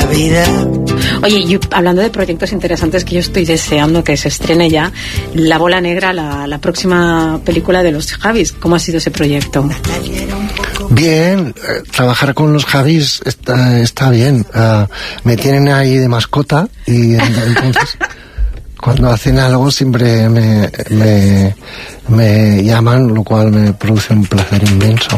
vida. Oye, y hablando de proyectos interesantes que yo estoy deseando que se estrene ya, La Bola Negra, la próxima película de los Javis. ¿Cómo ha sido ese proyecto? Bien, trabajar con los Javis está bien. Me tienen ahí de mascota y entonces cuando hacen algo siempre me llaman, lo cual me produce un placer inmenso.